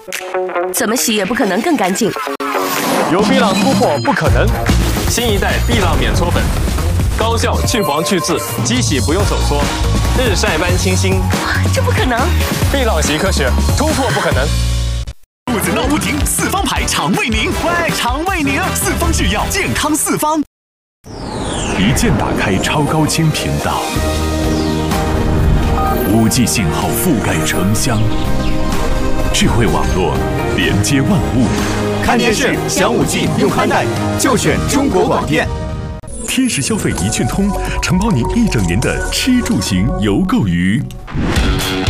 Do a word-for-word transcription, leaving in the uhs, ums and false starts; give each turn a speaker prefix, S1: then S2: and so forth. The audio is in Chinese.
S1: 怎么洗也不可能更干净。
S2: 有碧浪突破不可能，新一代碧浪免搓粉，高效去黄去渍，机洗不用手搓，日晒般清新。
S1: 这不可能！
S2: 碧浪洗科学，突破不可能。
S3: 肚子闹不停，四方牌肠胃宁，喂，肠胃宁，四方制药，健康四方。一键打开超高清频道，五 G 信号覆盖城乡，智慧网络连接万物。
S4: 看电视享五 G 用宽带，就选中国广电。
S3: 天时消费一券通，承包您一整年的吃住行游购娱。